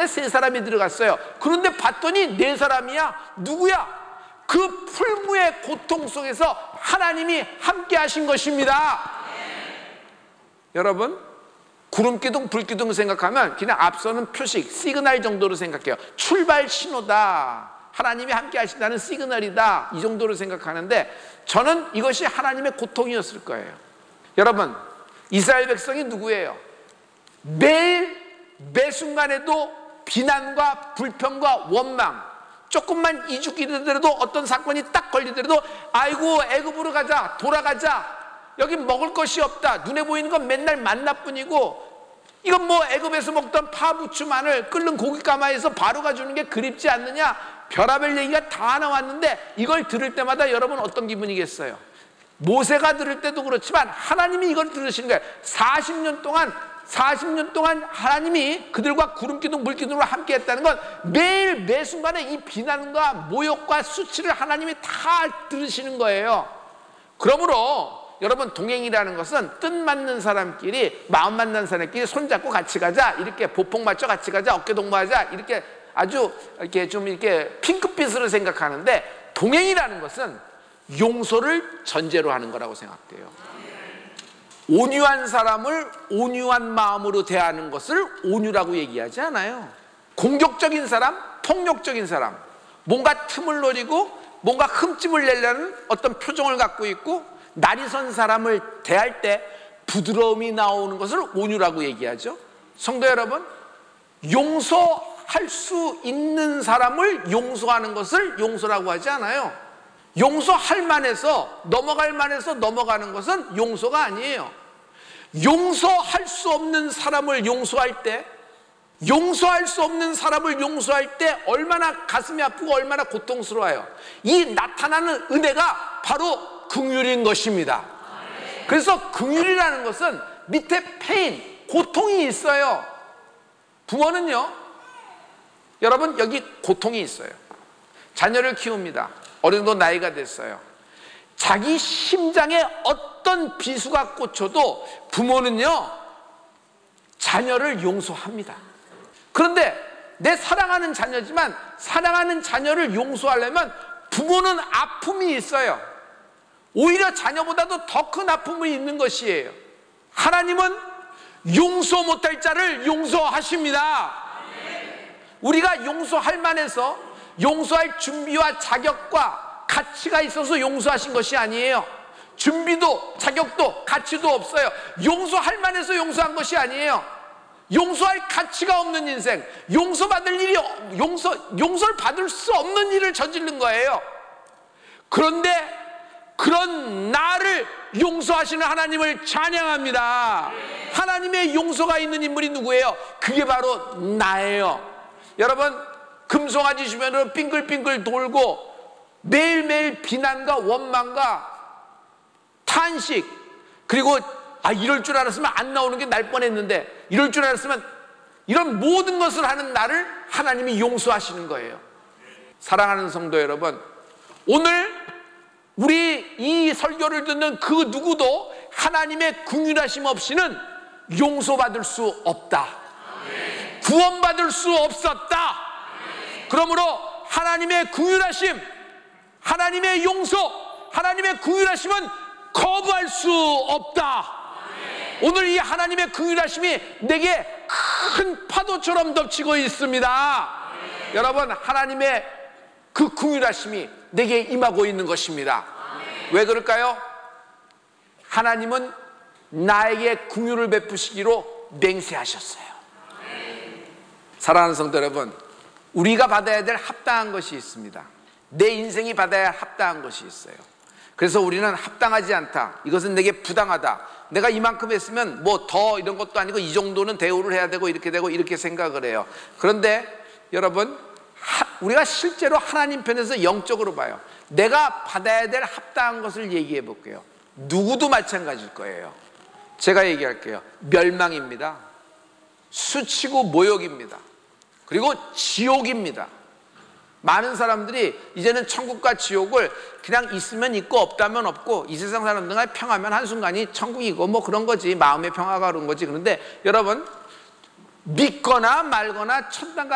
세 사람이 들어갔어요. 그런데 봤더니 네 사람이야. 누구야? 그 풀무의 고통 속에서 하나님이 함께 하신 것입니다. 여러분, 구름기둥, 불기둥 생각하면 그냥 앞서는 표식, 시그널 정도로 생각해요. 출발 신호다, 하나님이 함께 하신다는 시그널이다, 이 정도로 생각하는데 저는 이것이 하나님의 고통이었을 거예요. 여러분, 이스라엘 백성이 누구예요? 매일 매 순간에도 비난과 불평과 원망, 조금만 이주기더라도 어떤 사건이 딱 걸리더라도 아이고 애굽으로 가자, 돌아가자, 여기 먹을 것이 없다, 눈에 보이는 건 맨날 만나뿐이고, 이건 뭐 애굽에서 먹던 파, 부추, 마늘, 끓는 고기 가마에서 바로가 주는 게 그립지 않느냐, 별하별 얘기가 다 나왔는데 이걸 들을 때마다 여러분 어떤 기분이겠어요? 모세가 들을 때도 그렇지만 하나님이 이걸 들으시는 거예요. 40년 동안 하나님이 그들과 구름기둥 물기둥으로 함께 했다는 건 매일 매 순간에 이 비난과 모욕과 수치를 하나님이 다 들으시는 거예요. 그러므로 여러분, 동행이라는 것은 뜻 맞는 사람끼리, 마음 맞는 사람끼리 손잡고 같이 가자, 이렇게 보폭 맞춰 같이 가자, 어깨 동무하자, 이렇게 아주 이렇게 좀 이렇게 핑크빛으로 생각하는데, 동행이라는 것은 용서를 전제로 하는 거라고 생각돼요. 온유한 사람을 온유한 마음으로 대하는 것을 온유라고 얘기하지 않아요. 공격적인 사람, 폭력적인 사람, 뭔가 틈을 노리고 뭔가 흠집을 내려는 어떤 표정을 갖고 있고, 날이 선 사람을 대할 때 부드러움이 나오는 것을 온유라고 얘기하죠. 성도 여러분, 용서할 수 있는 사람을 용서하는 것을 용서라고 하지 않아요. 용서할 만해서, 넘어갈 만해서 넘어가는 것은 용서가 아니에요. 용서할 수 없는 사람을 용서할 때, 얼마나 가슴이 아프고 얼마나 고통스러워요. 이 나타나는 은혜가 바로 긍휼인 것입니다. 그래서 긍휼이라는 것은 밑에 페인, 고통이 있어요. 부모는요, 여러분, 여기 고통이 있어요. 자녀를 키웁니다. 어느 정도 나이가 됐어요. 자기 심장에 어떤 비수가 꽂혀도 부모는요, 자녀를 용서합니다. 그런데 내 사랑하는 자녀지만, 사랑하는 자녀를 용서하려면 부모는 아픔이 있어요. 오히려 자녀보다도 더 큰 아픔이 있는 것이에요. 하나님은 용서 못할 자를 용서하십니다. 우리가 용서할 만해서, 용서할 준비와 자격과 가치가 있어서 용서하신 것이 아니에요. 준비도 자격도 가치도 없어요. 용서할 만해서 용서한 것이 아니에요. 용서할 가치가 없는 인생, 용서받을 일이, 용서를 받을 수 없는 일을 저지른 거예요. 그런데 그런 나를 용서하시는 하나님을 찬양합니다. 하나님의 용서가 있는 인물이 누구예요? 그게 바로 나예요. 여러분, 금송아지 주변으로 빙글빙글 돌고 매일매일 비난과 원망과 탄식, 그리고 이럴 줄 알았으면 안 나오는 게 날 뻔했는데, 이럴 줄 알았으면, 이런 모든 것을 하는 나를 하나님이 용서하시는 거예요. 사랑하는 성도 여러분, 오늘 우리 이 설교를 듣는 그 누구도 하나님의 긍휼하심 없이는 용서받을 수 없다, 구원받을 수 없었다. 그러므로 하나님의 긍휼하심, 하나님의 용서, 하나님의 긍휼하심은 거부할 수 없다. 오늘 이 하나님의 긍휼하심이 내게 큰 파도처럼 덮치고 있습니다. 여러분, 하나님의 그 긍휼하심이 내게 임하고 있는 것입니다. 왜 그럴까요? 하나님은 나에게 긍휼을 베푸시기로 맹세하셨어요. 사랑하는 성도 여러분, 우리가 받아야 될 합당한 것이 있습니다. 내 인생이 받아야 할 합당한 것이 있어요. 그래서 우리는 합당하지 않다, 이것은 내게 부당하다, 내가 이만큼 했으면 뭐 더 이런 것도 아니고 이 정도는 대우를 해야 되고 이렇게 되고 이렇게 생각을 해요. 그런데 여러분, 우리가 실제로 하나님 편에서 영적으로 봐요. 내가 받아야 될 합당한 것을 얘기해 볼게요. 누구도 마찬가지일 거예요. 제가 얘기할게요. 멸망입니다. 수치고 모욕입니다. 그리고 지옥입니다. 많은 사람들이 이제는 천국과 지옥을 그냥 있으면 있고 없다면 없고, 이 세상 사람들과 평하면 한순간이 천국이고 뭐 그런 거지, 마음의 평화가 그런 거지. 그런데 여러분, 믿거나 말거나 천당